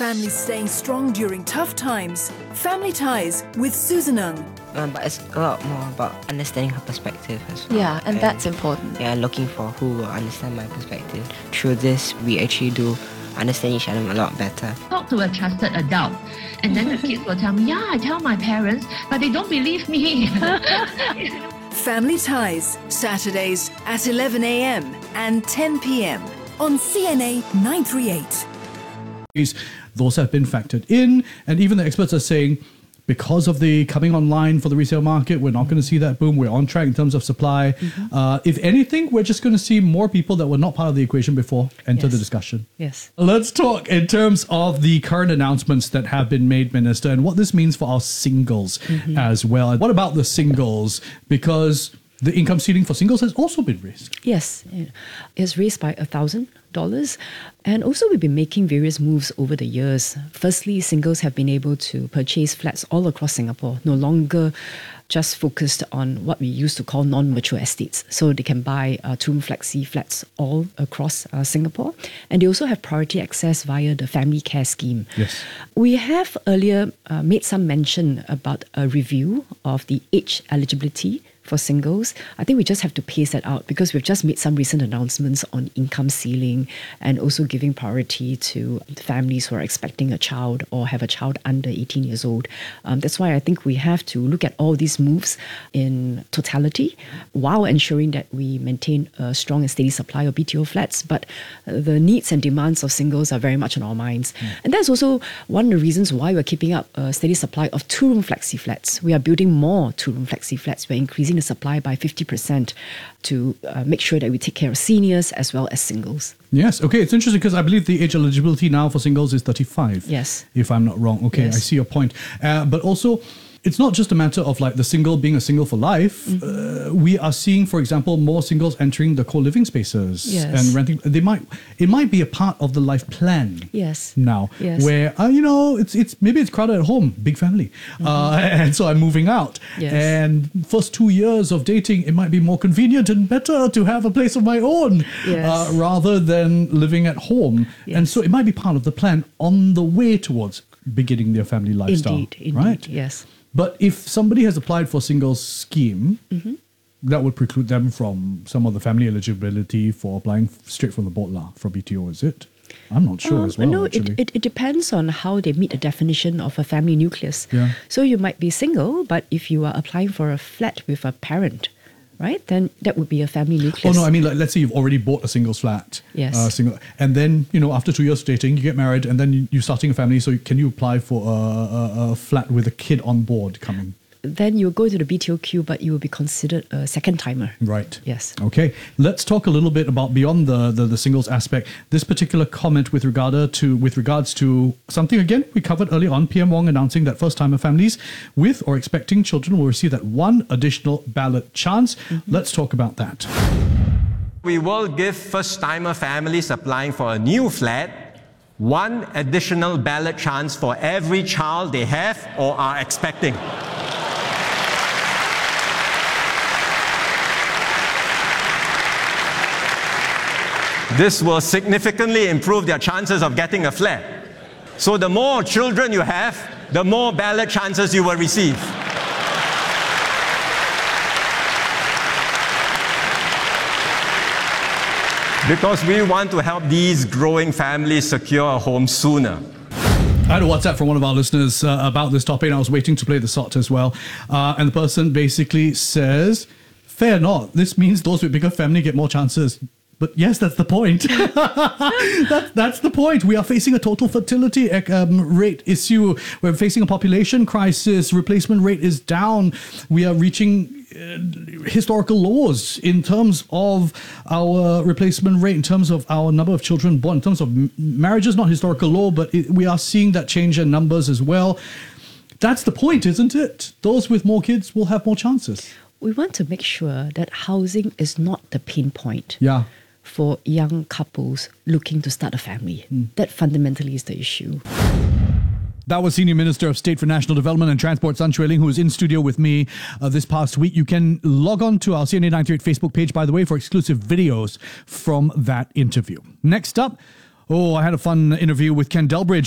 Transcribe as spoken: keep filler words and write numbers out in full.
families staying strong during tough times. Family Ties with Susan Ng. Um, but it's a lot more about understanding her perspective as well. Yeah, and, and that's important. Yeah, looking for who will understand my perspective. Through this, we actually do understand each other a lot better. Talk to a trusted adult, and then the kids will tell me, yeah, I tell my parents, but they don't believe me. Family Ties, Saturdays at eleven a.m. and ten p.m. on C N A nine thirty-eight. Those have been factored in, and even the experts are saying because of the coming online for the resale market, we're not going to see that boom. We're on track in terms of supply. Mm-hmm. Uh, if anything, we're just going to see more people that were not part of the equation before enter yes. the discussion. Yes. Let's talk in terms of the current announcements that have been made, Minister, and what this means for our singles mm-hmm. as well. And what about the singles? Because the income ceiling for singles has also been raised. Yes, it's raised by one thousand dollars. And also we've been making various moves over the years. Firstly, singles have been able to purchase flats all across Singapore, no longer just focused on what we used to call non-mature estates. So they can buy uh, two-room flexi flats all across uh, Singapore. And they also have priority access via the family care scheme. Yes. We have earlier uh, made some mention about a review of the age eligibility for singles. I think we just have to pace that out because we've just made some recent announcements on income ceiling and also giving priority to families who are expecting a child or have a child under eighteen years old. Um, that's why I think we have to look at all these moves in totality while ensuring that we maintain a strong and steady supply of B T O flats. But uh, the needs and demands of singles are very much on our minds. Mm. And that's also one of the reasons why we're keeping up a steady supply of two-room flexi flats. We are building more two-room flexi flats. We're increasing the supply by fifty percent to uh, make sure that we take care of seniors as well as singles. Yes, okay, it's interesting because I believe the age eligibility now for singles is thirty-five. Yes. If I'm not wrong. Okay, yes. I see your point. Uh, but also, it's not just a matter of like the single being a single for life. Mm-hmm. Uh, we are seeing, for example, more singles entering the co-living spaces yes. and renting. They might, it might be a part of the life plan. Yes. Now, yes. where uh, you know, it's it's maybe it's crowded at home, big family, mm-hmm. uh, and so I'm moving out. Yes. And first two years of dating, it might be more convenient and better to have a place of my own yes. uh, rather than living at home. Yes. And so it might be part of the plan on the way towards beginning their family lifestyle. Indeed, indeed, right? yes. But if somebody has applied for a singles scheme, mm-hmm. that would preclude them from some of the family eligibility for applying straight from the board lah for B T O, is it? I'm not sure um, as well, No, actually. it, it, it depends on how they meet the definition of a family nucleus. Yeah. So you might be single, but if you are applying for a flat with a parent, right, then that would be a family nucleus. Oh, no, I mean, like, let's say you've already bought a singles flat. Yes. Uh, single, and then, you know, after two years of dating, you get married, and then you, you're starting a family, so can you apply for a, a, a flat with a kid on board coming? Then you'll go to the B T O queue, but you will be considered a second timer. Right. Yes. Okay. Let's talk a little bit about beyond the, the, the singles aspect. This particular comment with regard to with regards to something again we covered earlier on. P M Wong announcing that first timer families with or expecting children will receive that one additional ballot chance. Mm-hmm. Let's talk about that. We will give first timer families applying for a new flat one additional ballot chance for every child they have or are expecting. This will significantly improve their chances of getting a flat. So the more children you have, the more ballot chances you will receive. Because we want to help these growing families secure a home sooner. I had a WhatsApp from one of our listeners uh, about this topic, and I was waiting to play the S O T as well. Uh, and the person basically says, fair not, this means those with bigger family get more chances. But yes, that's the point. that's, that's the point. We are facing a total fertility um, rate issue. We're facing a population crisis. Replacement rate is down. We are reaching uh, historical lows in terms of our replacement rate, in terms of our number of children born, in terms of m- marriages, not historical low, but it, we are seeing that change in numbers as well. That's the point, isn't it? Those with more kids will have more chances. We want to make sure that housing is not the pain point. Yeah. For young couples looking to start a family. Mm. That fundamentally is the issue. That was Senior Minister of State for National Development and Transport, Sun Xueling, who was in studio with me uh, this past week. You can log on to our C N A nine thirty-eight Facebook page, by the way, for exclusive videos from that interview. Next up, oh, I had a fun interview with Ken Delbridge.